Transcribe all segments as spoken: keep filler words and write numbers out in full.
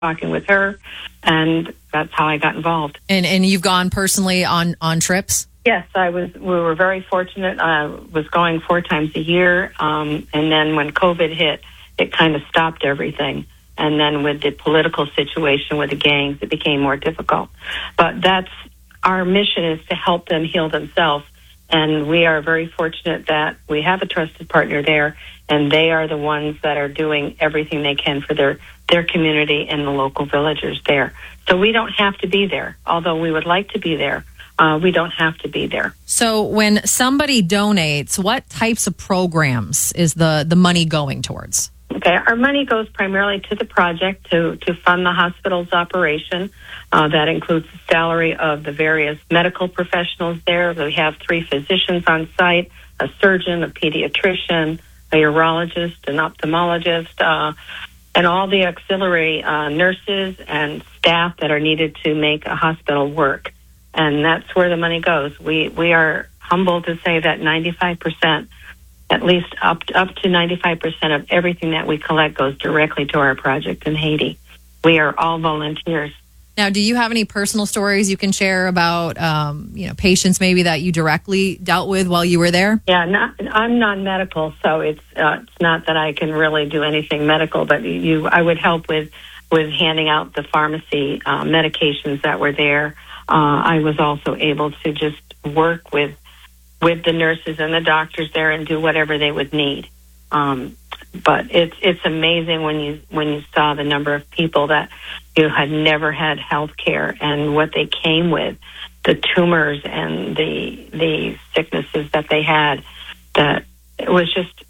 talking with her, and that's how I got involved. And and you've gone personally on, on trips? Yes, I was. We were very fortunate. I was going four times a year, um, and then when COVID hit, it kind of stopped everything. And then with the political situation with the gangs, it became more difficult. But that's our mission, is to help them heal themselves. And we are very fortunate that we have a trusted partner there, and they are the ones that are doing everything they can for their, their community and the local villagers there. So we don't have to be there, although we would like to be there. Uh, we don't have to be there. So when somebody donates, what types of programs is the, the money going towards? Okay, our money goes primarily to the project to, to fund the hospital's operation. Uh, that includes the salary of the various medical professionals there. We have three physicians on site, a surgeon, a pediatrician, a urologist, an ophthalmologist, uh, and all the auxiliary uh, nurses and staff that are needed to make a hospital work. And that's where the money goes. We we are humbled to say that ninety-five percent, at least up to, up to ninety-five percent of everything that we collect goes directly to our project in Haiti. We are all volunteers. Now, do you have any personal stories you can share about, um, you know, patients maybe that you directly dealt with while you were there? Yeah, not, I'm non-medical, so it's uh, it's not that I can really do anything medical, but you, I would help with, with handing out the pharmacy uh, medications that were there. Uh, I was also able to just work with with the nurses and the doctors there and do whatever they would need. Um, but it's it's amazing when you when you saw the number of people that you had never had health care and what they came with, the tumors and the the sicknesses that they had. That it was just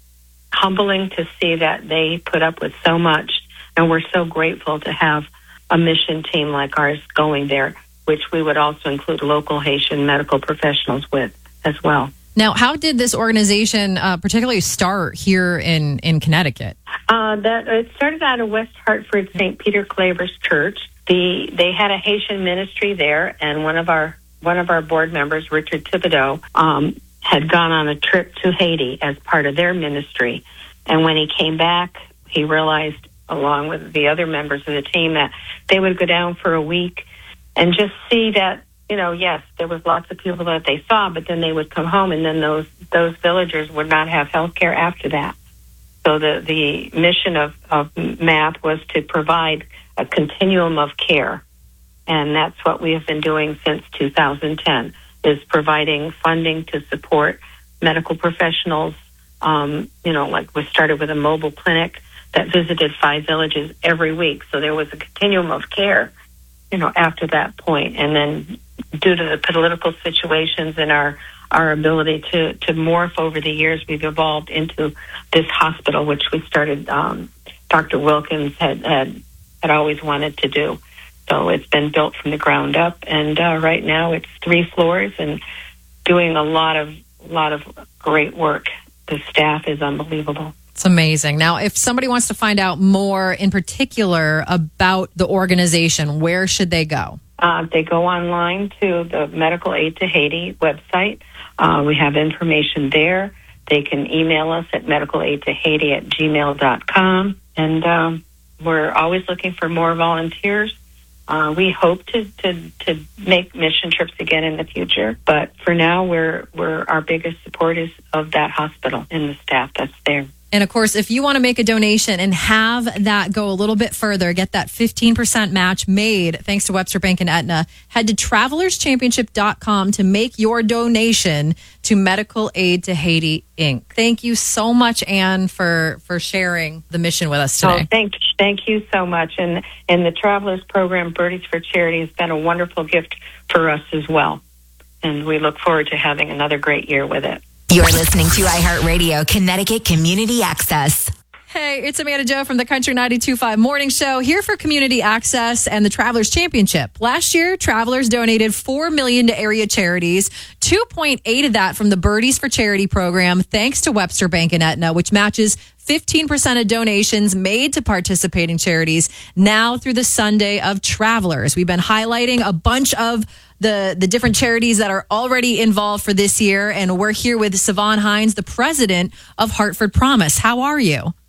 humbling to see that they put up with so much, and we're so grateful to have a mission team like ours going there, which we would also include local Haitian medical professionals with as well. Now, how did this organization uh, particularly start here in, in Connecticut? Uh, that it started out of West Hartford, Saint Peter Claver's Church. The they had a Haitian ministry there, and one of our one of our board members, Richard Thibodeau, um, had gone on a trip to Haiti as part of their ministry. And when he came back, he realized, along with the other members of the team, that they would go down for a week and just see that, you know, yes, there was lots of people that they saw, but then they would come home, and then those those villagers would not have health care after that. So the, the mission of, of M A P was to provide a continuum of care, and that's what we have been doing since two thousand ten, is providing funding to support medical professionals. Um, you know, like we started with a mobile clinic that visited five villages every week, so there was a continuum of care, you know, after that point. And then due to the political situations and our, our ability to, to morph over the years, we've evolved into this hospital, which we started, um, Doctor Wilkins had, had, had always wanted to do. So it's been built from the ground up, and uh, right now it's three floors and doing a lot of, lot of great work. The staff is unbelievable. It's amazing. Now, if somebody wants to find out more in particular about the organization, where should they go? Uh, they go online to the Medical Aid to Haiti website. Uh, we have information there. They can email us at medicalaidtohaiti at gmail dot com. And um, we're always looking for more volunteers. Uh, we hope to, to, to make mission trips again in the future. But for now, we're, we're our biggest support is of that hospital and the staff that's there. And of course, if you want to make a donation and have that go a little bit further, get that fifteen percent match made thanks to Webster Bank and Aetna, head to travelers championship dot com to make your donation to Medical Aid to Haiti, Incorporated. Thank you so much, Anne, for, for sharing the mission with us today. Oh, thank, thank you so much. And, and the Travelers Program, Birdies for Charity, has been a wonderful gift for us as well. And we look forward to having another great year with it. You're listening to iHeartRadio Connecticut Community Access. Hey, it's Amanda Joe from the Country ninety-two point five Morning Show, here for Community Access and the Travelers Championship. Last year, Travelers donated four million dollars to area charities, two point eight of that from the Birdies for Charity program, thanks to Webster Bank and Aetna, which matches fifteen percent of donations made to participating charities now through the Sunday of Travelers. We've been highlighting a bunch of the, the different charities that are already involved for this year, and we're here with Siobhan Hines, the president of Hartford Promise. How are you?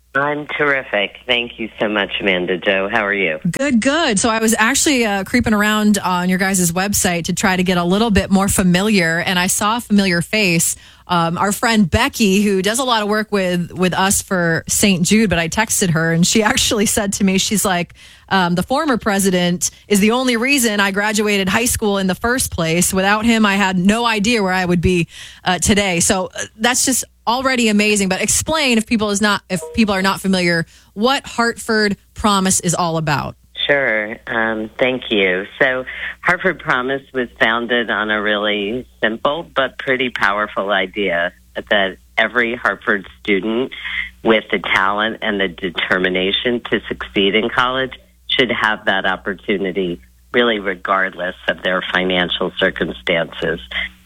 I'm terrific. Thank you so much, Amanda Jo. How are you? Good, good. So I was actually uh, creeping around on your guys' website to try to get a little bit more familiar, and I saw a familiar face. Um, our friend Becky, who does a lot of work with, with us for Saint Jude, but I texted her, and she actually said to me, she's like, um, the former president is the only reason I graduated high school in the first place. Without him, I had no idea where I would be uh, today. So uh, that's just already amazing. But explain, if people is not if people are not familiar, what Hartford Promise is all about. Sure. Um, thank you. So Hartford Promise was founded on a really simple but pretty powerful idea that every Hartford student with the talent and the determination to succeed in college should have that opportunity, really regardless of their financial circumstances.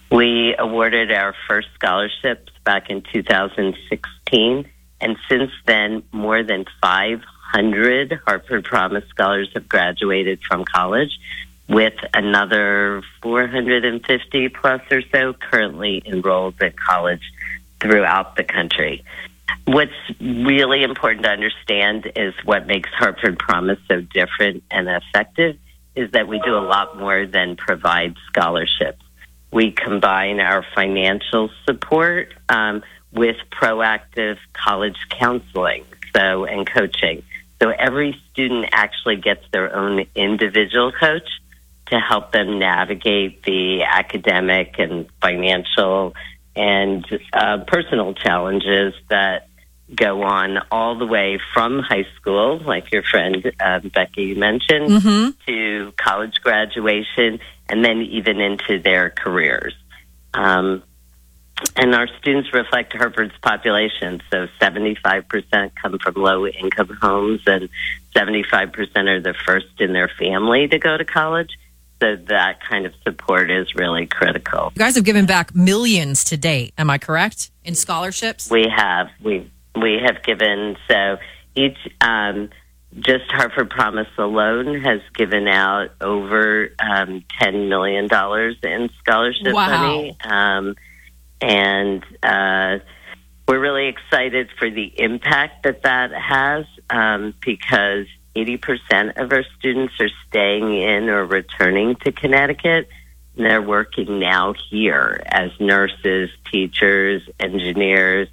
We awarded our first scholarships back in two thousand sixteen, and since then, more than five hundred Hartford Promise scholars have graduated from college, with another four hundred fifty plus or so currently enrolled in college throughout the country. What's really important to understand is what makes Hartford Promise so different and effective is that we do a lot more than provide scholarships. We combine our financial support um, with proactive college counseling so and coaching. So every student actually gets their own individual coach to help them navigate the academic and financial and uh, personal challenges that go on all the way from high school, like your friend uh, Becky mentioned, mm-hmm. to college graduation, and then even into their careers. Um, and our students reflect Hartford's population, so seventy-five percent come from low-income homes, and seventy-five percent are the first in their family to go to college. So that kind of support is really critical. You guys have given back millions to date, am I correct, in scholarships? We have. We we have given, so each, um, just Hartford Promise alone has given out over um, ten million dollars in scholarship wow. money. Um, and uh, we're really excited for the impact that that has um, because eighty percent of our students are staying in or returning to Connecticut. And they're working now here as nurses, teachers, engineers,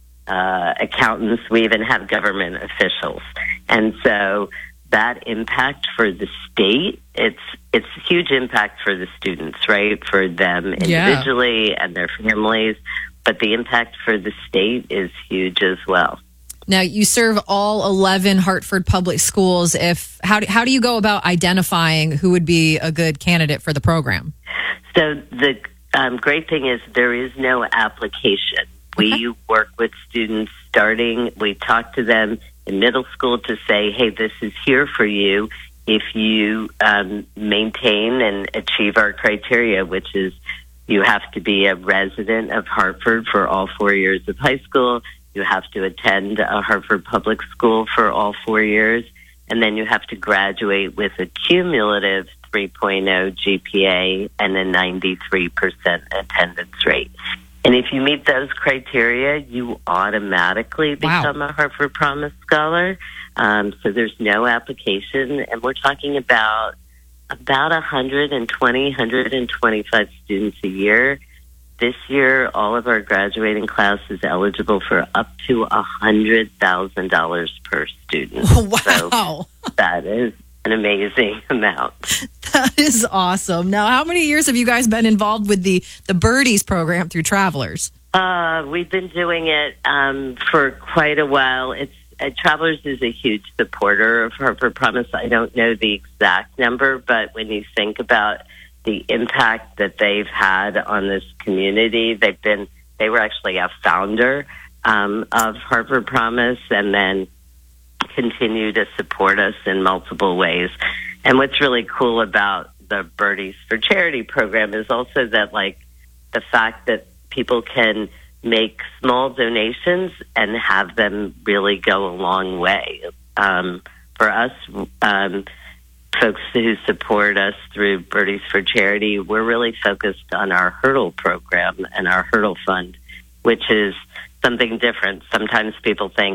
uh, accountants. We even have government officials. And so that impact for the state, it's it's a huge impact for the students, right, for them individually yeah. and their families. But the impact for the state is huge as well. Now, you serve all eleven Hartford public schools. If how do, how do you go about identifying who would be a good candidate for the program? So the um, great thing is there is no application. Okay. We work with students starting, we talk to them in middle school to say, hey, this is here for you if you um, maintain and achieve our criteria, which is you have to be a resident of Hartford for all four years of high school. You have to attend a Hartford public school for all four years, and then you have to graduate with a cumulative three point oh G P A and a ninety-three percent attendance rate. And if you meet those criteria, you automatically become wow. a Hartford Promise Scholar. Um, so there's no application, and we're talking about about one hundred twenty, one hundred twenty-five students a year. This year, all of our graduating class is eligible for up to one hundred thousand dollars per student. Wow. So that is an amazing amount. That is awesome. Now, how many years have you guys been involved with the, the Birdies program through Travelers? Uh, we've been doing it um, for quite a while. It's uh, Travelers is a huge supporter of Hartford Promise. I don't know the exact number, but when you think about the impact that they've had on this community, they've been, they were actually a founder um, of Hartford Promise and then continue to support us in multiple ways. And what's really cool about the Birdies for Charity program is also that, like, the fact that people can make small donations and have them really go a long way. Um, for us, um, folks who support us through Birdies for Charity, we're really focused on our Hurdle program and our Hurdle Fund, which is something different. Sometimes people think,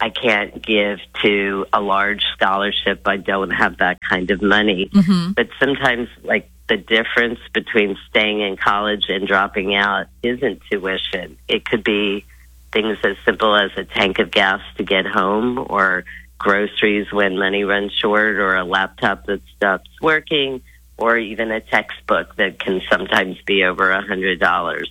I can't give to a large scholarship. I don't have that kind of money. Mm-hmm. But sometimes, like, the difference between staying in college and dropping out isn't tuition. It could be things as simple as a tank of gas to get home, or groceries when money runs short, or a laptop that stops working, or even a textbook that can sometimes be over a hundred dollars.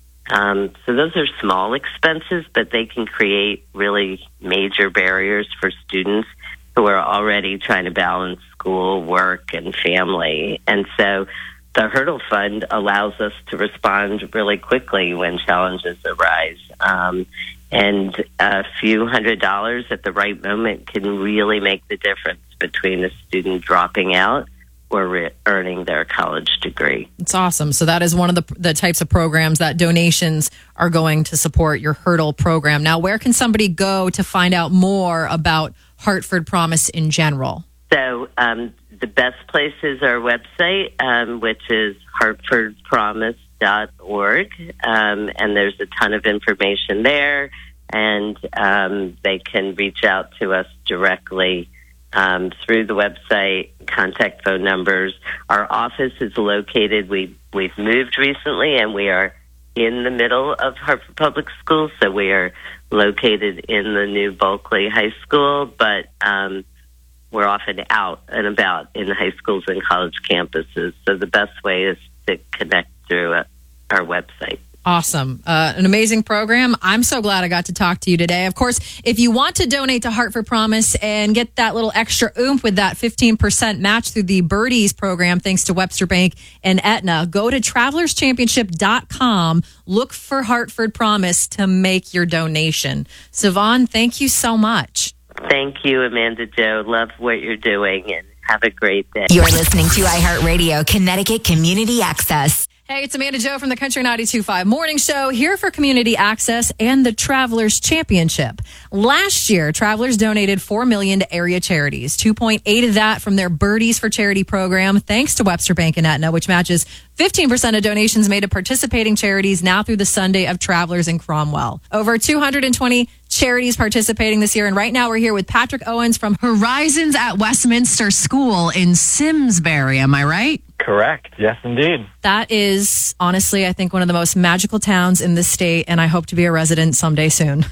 Um, so those are small expenses, but they can create really major barriers for students who are already trying to balance school, work, and family. And so the Hurdle Fund allows us to respond really quickly when challenges arise. Um, and a few hundred dollars at the right moment can really make the difference between a student dropping out or re- earning their college degree. It's awesome. So that is one of the the types of programs that donations are going to support, your Hurdle program. Now, where can somebody go to find out more about Hartford Promise in general? So um, the best place is our website, um, which is hartford promise dot org, um, and there's a ton of information there, and um, they can reach out to us directly um, through the website, contact phone numbers. Our office is located, we, we've moved recently, and we are in the middle of Hartford Public Schools, so we are located in the new Bulkley High School, but um, we're often out and about in high schools and college campuses. So the best way is to connect through uh, our website. Awesome. Uh, an amazing program. I'm so glad I got to talk to you today. Of course, if you want to donate to Hartford Promise and get that little extra oomph with that fifteen percent match through the Birdies program, thanks to Webster Bank and Aetna, go to travelers championship dot com. Look for Hartford Promise to make your donation. Siobhan, thank you so much. Thank you, Amanda Jo. Love what you're doing, and have a great day. You're listening to iHeartRadio Connecticut Community Access. Hey, it's Amanda Jo from the Country ninety-two point five Morning Show, here for Community Access and the Travelers Championship. Last year, Travelers donated four million dollars to area charities, two point eight of that from their Birdies for Charity program, thanks to Webster Bank and Aetna, which matches fifteen percent of donations made to participating charities now through the Sunday of Travelers in Cromwell. Over two hundred twenty charities participating this year, and right now we're here with Patrick Owens from Horizons at Westminster School in Simsbury. Am I right? Correct. Yes, indeed. That is, honestly, I think one of the most magical towns in this state, and I hope to be a resident someday soon.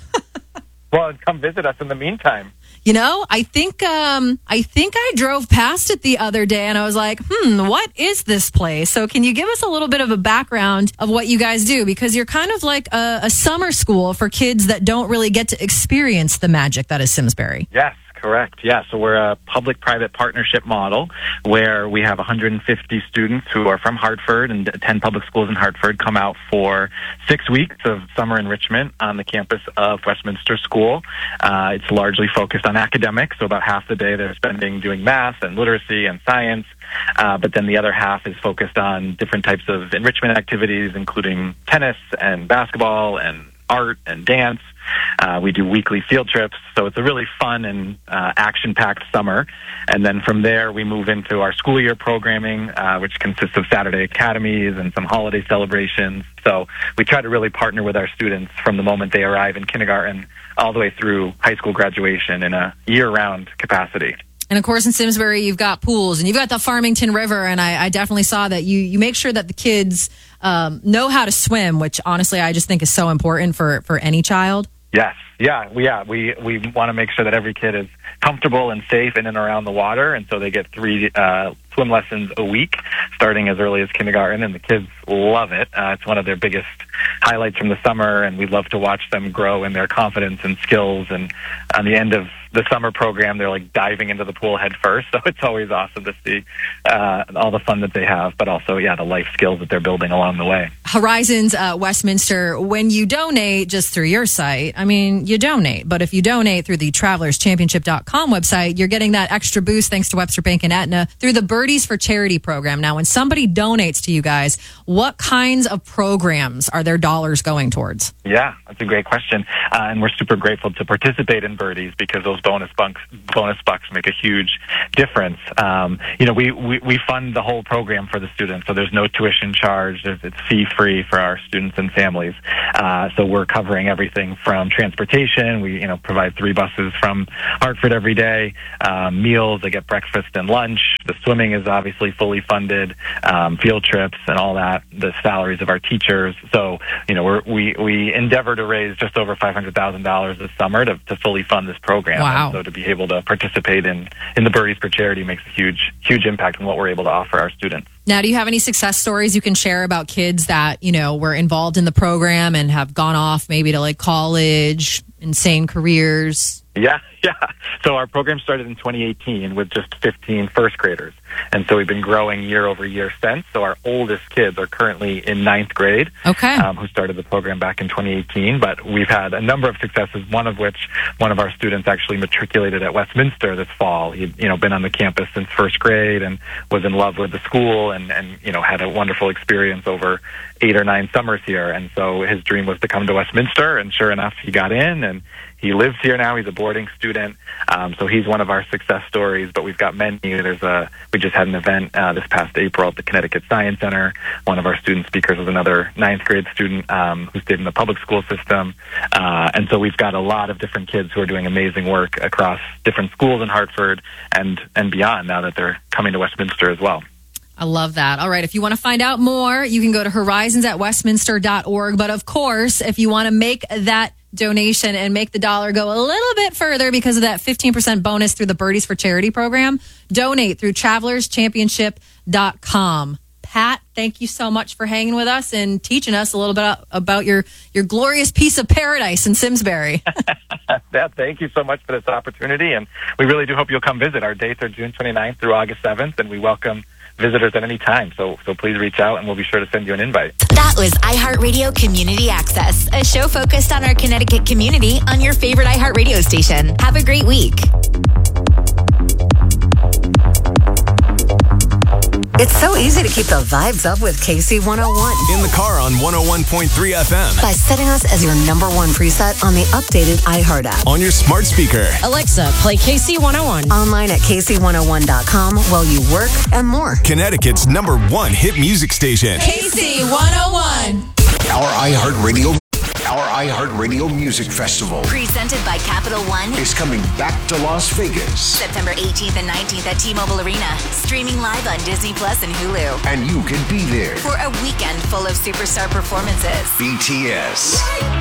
Well, come visit us in the meantime. You know, I think um, I think I drove past it the other day, and I was like, hmm, what is this place? So can you give us a little bit of a background of what you guys do? Because you're kind of like a, a summer school for kids that don't really get to experience the magic that is Simsbury. Yes. Correct. Yeah. So we're a public-private partnership model where we have one hundred fifty students who are from Hartford and attend public schools in Hartford come out for six weeks of summer enrichment on the campus of Westminster School. Uh, it's largely focused on academics. So about half the day they're spending doing math and literacy and science. Uh, but then the other half is focused on different types of enrichment activities, including tennis and basketball and art and dance. Uh, we do weekly field trips, so it's a really fun and uh, action-packed summer. And then from there, we move into our school year programming, uh, which consists of Saturday academies and some holiday celebrations. So we try to really partner with our students from the moment they arrive in kindergarten all the way through high school graduation in a year-round capacity. And of course, in Simsbury, you've got pools and you've got the Farmington River. And I, I definitely saw that you, you make sure that the kids um, know how to swim, which honestly, I just think is so important for, for any child. Yes. Yeah. We, yeah. We, we want to make sure that every kid is comfortable and safe in and around the water. And so they get three uh, swim lessons a week, starting as early as kindergarten. And the kids love it. Uh, it's one of their biggest highlights from the summer. And we love to watch them grow in their confidence and skills. And on the end of the summer program, they're like diving into the pool head first. So it's always awesome to see uh, all the fun that they have, but also, yeah, the life skills that they're building along the way. Horizons uh, Westminster, when you donate just through your site, I mean, you donate. But if you donate through the travelers championship dot com website, you're getting that extra boost thanks to Webster Bank and Aetna through the Birdies for Charity program. Now, when somebody donates to you guys, what kinds of programs are their dollars going towards? Yeah, that's a great question. Uh, and we're super grateful to participate in Birdies because those bonus bucks, bonus bucks make a huge difference. Um, you know, we, we, we fund the whole program for the students, so there's no tuition charge. There's, it's fee-free for our students and families. Uh, so we're covering everything from transportation. We, you know, provide three buses from Hartford every day, um, meals. They get breakfast and lunch. The swimming is obviously fully funded, um, field trips and all that, the salaries of our teachers. So, you know, we're, we, we endeavor to raise just over five hundred thousand dollars this summer to, to fully fund this program. Wow. And so to be able to participate in, in the Birdies for Charity makes a huge, huge impact on what we're able to offer our students. Now, do you have any success stories you can share about kids that, you know, were involved in the program and have gone off maybe to like college, insane careers? Yeah, yeah. So our program started in twenty eighteen with just fifteen first graders. And so we've been growing year over year since. So our oldest kids are currently in ninth grade, okay. um, who started the program back in twenty eighteen. But we've had a number of successes, one of which one of our students actually matriculated at Westminster this fall. He'd, you know, been on the campus since first grade and was in love with the school and, and, you know, had a wonderful experience over eight or nine summers here. And so his dream was to come to Westminster, and sure enough, he got in, and he lives here now. He's a boarding student. Um, so he's one of our success stories, but we've got many. There's a, we just had an event uh, this past April at the Connecticut Science Center. One of our student speakers was another ninth grade student um, who stayed in the public school system. Uh, and so we've got a lot of different kids who are doing amazing work across different schools in Hartford and, and beyond now that they're coming to Westminster as well. I love that. All right. If you want to find out more, you can go to horizons at westminster dot org. But of course, if you want to make that donation and make the dollar go a little bit further because of that fifteen percent bonus through the Birdies for Charity program, donate through travelers championship dot com. Pat, thank you so much for hanging with us and teaching us a little bit about your, your glorious piece of paradise in Simsbury. Yeah, thank you so much for this opportunity. And we really do hope you'll come visit. Our dates are June twenty-ninth through August seventh, and we welcome visitors at any time. So, so please reach out and we'll be sure to send you an invite. That was iHeartRadio Community Access, a show focused on our Connecticut community on your favorite iHeartRadio station. Have a great week. It's so easy to keep the vibes up with K C one oh one. In the car on one oh one point three F M. By setting us as your number one preset on the updated iHeart app. On your smart speaker. Alexa, play K C one oh one. Online at K C one oh one dot com while you work and more. Connecticut's number one hit music station. K C one oh one. Our iHeartRadio Our iHeartRadio Music Festival Presented by Capital One is coming back to Las Vegas. September eighteenth and nineteenth at T-Mobile Arena. Streaming live on Disney Plus and Hulu. And you can be there For a weekend full of superstar performances. B T S.